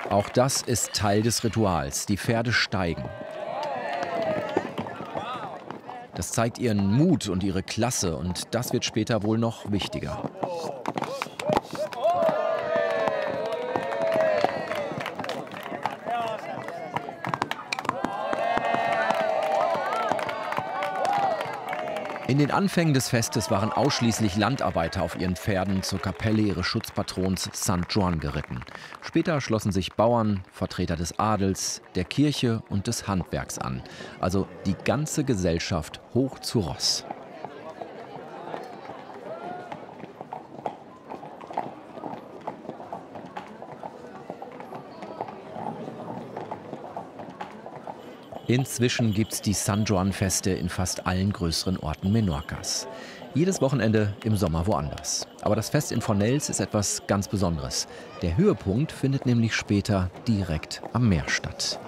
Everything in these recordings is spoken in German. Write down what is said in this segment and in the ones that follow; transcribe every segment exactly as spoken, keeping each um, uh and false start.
Auch das ist Teil des Rituals. Die Pferde steigen. Das zeigt ihren Mut und ihre Klasse, und das wird später wohl noch wichtiger. In den Anfängen des Festes waren ausschließlich Landarbeiter auf ihren Pferden zur Kapelle ihres Schutzpatrons Sankt Juan geritten. Später schlossen sich Bauern, Vertreter des Adels, der Kirche und des Handwerks an. Also die ganze Gesellschaft hoch zu Ross. Inzwischen gibt es die San Juan-Feste in fast allen größeren Orten Menorcas. Jedes Wochenende im Sommer woanders. Aber das Fest in Fornells ist etwas ganz Besonderes. Der Höhepunkt findet nämlich später direkt am Meer statt.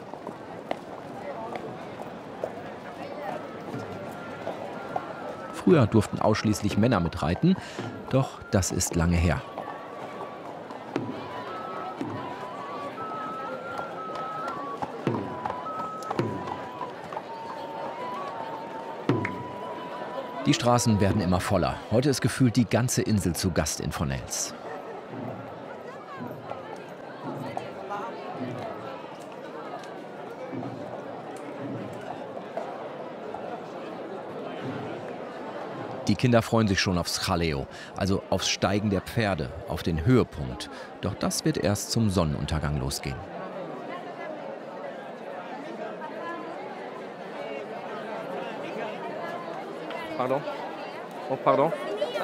Früher durften ausschließlich Männer mitreiten, doch das ist lange her. Die Straßen werden immer voller. Heute ist gefühlt die ganze Insel zu Gast in Fornells. Die Kinder freuen sich schon aufs Jaleo, also aufs Steigen der Pferde, auf den Höhepunkt. Doch das wird erst zum Sonnenuntergang losgehen. Pardon? Oh, pardon?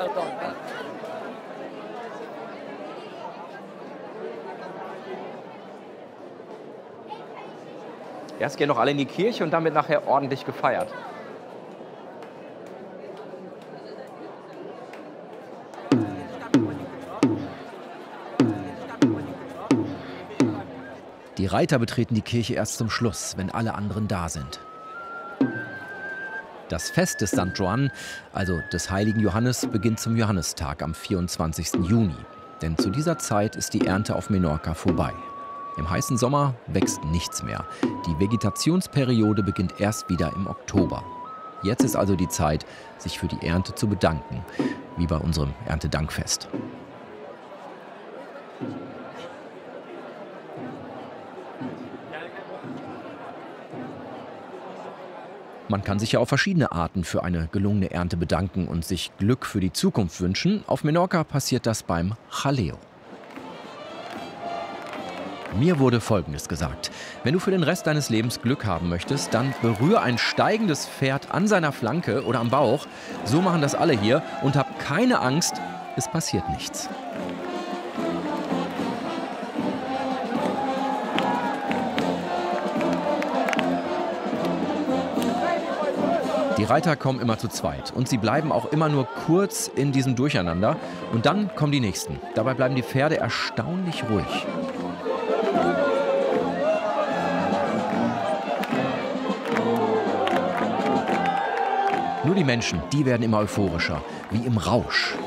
Erst gehen noch alle in die Kirche und dann wird nachher ordentlich gefeiert. Die Reiter betreten die Kirche erst zum Schluss, wenn alle anderen da sind. Das Fest des Sankt Juan, also des heiligen Johannes, beginnt zum Johannistag am vierundzwanzigsten Juni. Denn zu dieser Zeit ist die Ernte auf Menorca vorbei. Im heißen Sommer wächst nichts mehr. Die Vegetationsperiode beginnt erst wieder im Oktober. Jetzt ist also die Zeit, sich für die Ernte zu bedanken, wie bei unserem Erntedankfest. Man kann sich ja auf verschiedene Arten für eine gelungene Ernte bedanken und sich Glück für die Zukunft wünschen. Auf Menorca passiert das beim Jaleo. Mir wurde Folgendes gesagt: Wenn du für den Rest deines Lebens Glück haben möchtest, dann berühre ein steigendes Pferd an seiner Flanke oder am Bauch. So machen das alle hier, und hab keine Angst, es passiert nichts. Die Reiter kommen immer zu zweit und sie bleiben auch immer nur kurz in diesem Durcheinander. Und dann kommen die Nächsten. Dabei bleiben die Pferde erstaunlich ruhig. Nur die Menschen, die werden immer euphorischer, wie im Rausch.